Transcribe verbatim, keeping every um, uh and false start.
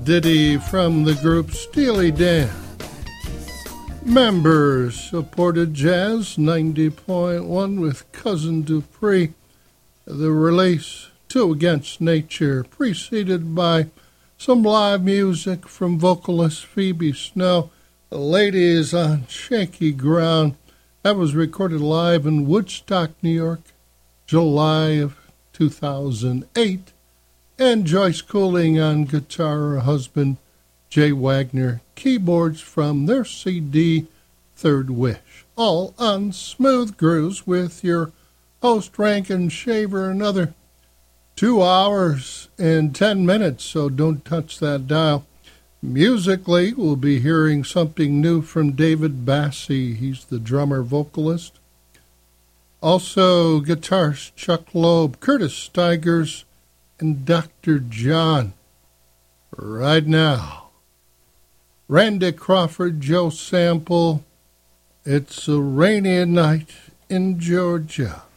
Ditty from the group Steely Dan. Members supported Jazz ninety point one with Cousin Dupree. The release, Two Against Nature, preceded by some live music from vocalist Phoebe Snow. The Ladies on Shaky Ground. That was recorded live in Woodstock, New York, July of two thousand eight. And Joyce Cooling on guitar, her husband, Jay Wagner, keyboards from their C D, Third Wish. All on Smooth Grooves with your host, Rankin Shaver, another two hours and ten minutes, so don't touch that dial. Musically, we'll be hearing something new from David Bassey. He's the drummer vocalist. Also, guitarist Chuck Loeb, Curtis Stigers, and Doctor John. Right now, Randy Crawford, Joe Sample, It's a Rainy Night in Georgia.